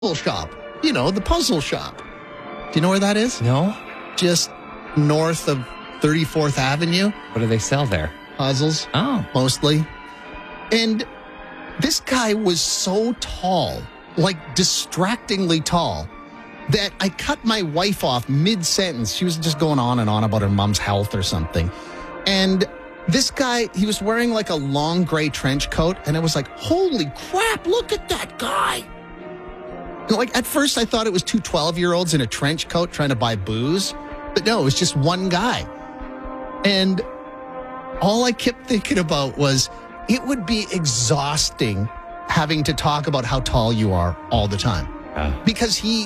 shop. You know, the puzzle shop. Do you know where that is? No? Just north of 34th Avenue. What do they sell there? Puzzles. Oh. Mostly. And this guy was so tall, like distractingly tall, that I cut my wife off mid-sentence. She was just going on and on about her mom's health or something. And this guy, he was wearing like a long gray trench coat, and I was like, holy crap, look at that guy. And like at first I thought it was two 12-year-olds in a trench coat trying to buy booze, but no, it was just one guy. And all I kept thinking about was it would be exhausting having to talk about how tall you are all the time. Because he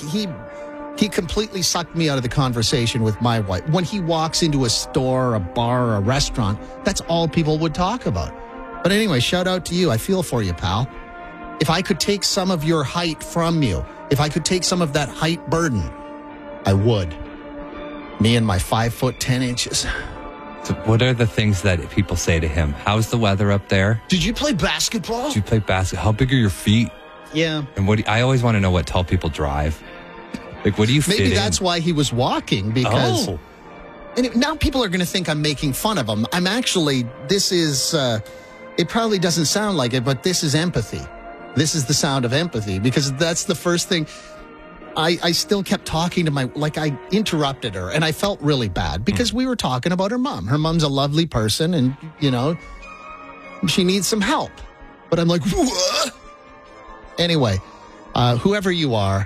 completely sucked me out of the conversation with my wife. When he walks into a store, a bar, or a restaurant, that's all people would talk about. But anyway, shout out to you. I feel for you, pal. If I could take some of your height from you, if I could take some of that height burden, I would. Me and my 5'10". So what are the things that people say to him? How's the weather up there? Did you play basketball? Did you play basketball? How big are your feet? Yeah. And I always want to know what tall people drive. Like, what do you fit in? Maybe that's why he was walking, because... Oh. And now people are going to think I'm making fun of him. I'm actually, this is, it probably doesn't sound like it, but this is empathy. This is the sound of empathy, because that's the first thing. I still kept talking to I interrupted her, and I felt really bad because we were talking about her mom. Her mom's a lovely person, and, you know, she needs some help. But I'm like, what? Anyway, whoever you are,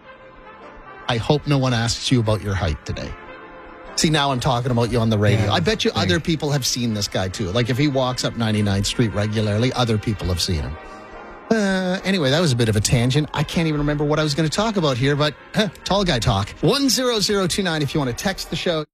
I hope no one asks you about your height today. See, now I'm talking about you on the radio. Yeah, I bet you other people have seen this guy, too. Like, if he walks up 99th Street regularly, other people have seen him. Anyway, that was a bit of a tangent. I can't even remember what I was going to talk about here, but tall guy talk. 10029 if you want to text the show.